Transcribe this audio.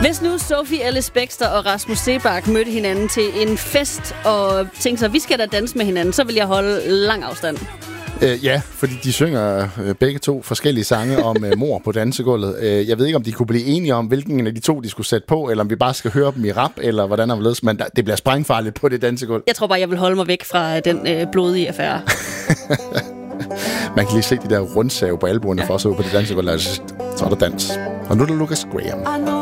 Hvis nu Sophie Ellis Bextor og Rasmus Seebach mødte hinanden til en fest og tænkte sig, vi skal da danse med hinanden, så vil jeg holde lang afstand. Ja, fordi de synger begge to forskellige sange om mor på dansegulvet. Jeg ved ikke, om de kunne blive enige om, hvilken af de to de skulle sætte på, eller om vi bare skal høre dem i rap, eller hvordan der vil ledes. Men det bliver sprængfarligt på det dansegulv. Jeg tror bare, jeg vil holde mig væk fra den blodige affære. Man kan lige se de der rundsave på albuerne for os ud på det dansegulv. Så er der dans. Og nu er der Lucas Graham.